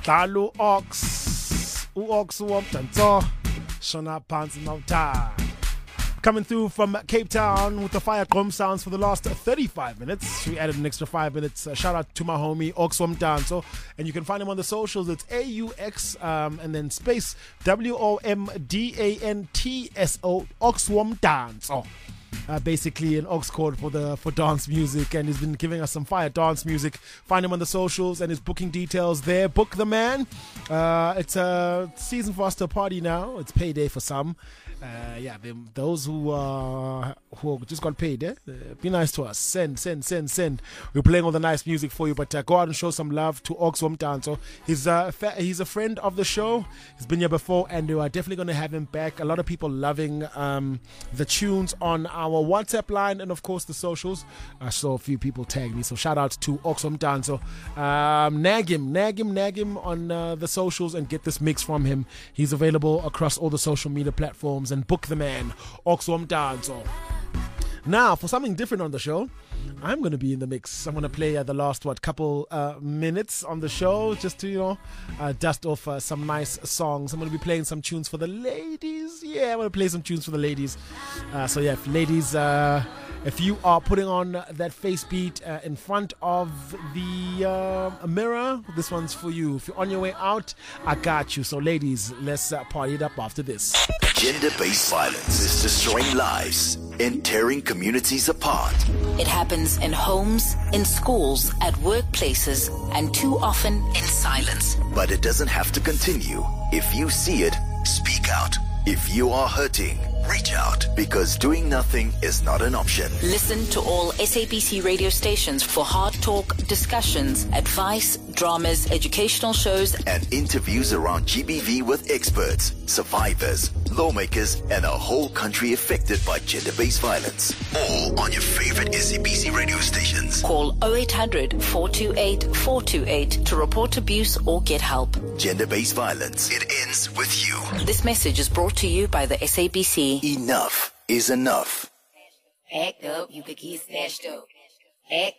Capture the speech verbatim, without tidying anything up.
Dalu Ox, U-Ox Womtanto, Shona Pants Mauta. Coming through from Cape Town with the Fire Chrome sounds for the last thirty-five minutes. We added an extra five minutes. Uh, shout out to my homie Oxwam Danso. And you can find him on the socials. It's A U X um, and then space W O M D A N T S O, Oxwam Danso. Uh, basically an Ox code for the for dance music, and he's been giving us some fire dance music. Find him on the socials and his booking details there. Book the man. Uh, it's a season for us to party now. It's payday for some. Uh, yeah, they, those who uh, who just got paid, eh? Uh, be nice to us. Send, send, send, send. We're playing all the nice music for you, but uh, go out and show some love to Oxwam Tanto. He's uh, fa- he's a friend of the show. He's been here before, and we are definitely going to have him back. A lot of people loving um, the tunes on our WhatsApp line and, of course, the socials. I saw a few people tag me, so shout out to Oxwam Tanto. Um, nag him, nag him, nag him on uh, the socials and get this mix from him. He's available across all the social media platforms. And book the man, Oxwam Danso. Now, for something different on the show, I'm going to be in the mix. I'm going to play uh, the last, what, couple uh, minutes on the show just to, you know, uh, dust off uh, some nice songs. I'm going to be playing some tunes for the ladies. Yeah, I'm going to play some tunes for the ladies. Uh, so, yeah, if ladies, uh, if you are putting on that face beat uh, in front of the uh, mirror, this one's for you. If you're on your way out, I got you. So, ladies, let's uh, party it up after this. Gender-based violence is destroying lives and tearing communities apart. It happens in homes, in schools, at workplaces, and too often in silence. But it doesn't have to continue. If you see it, speak out. If you are hurting, reach out, because doing nothing is not an option. Listen to all S A B C radio stations for hard talk, discussions, advice, dramas, educational shows, and interviews around G B V with experts, survivors, lawmakers, and a whole country affected by gender-based violence. All on your favorite S A B C radio stations. Call oh eight hundred, four two eight, four two eight to report abuse or get help. Gender-based violence. It ends with you. This message is brought to you by the S A B C. Enough is enough. Act up, you could get snatched up. Act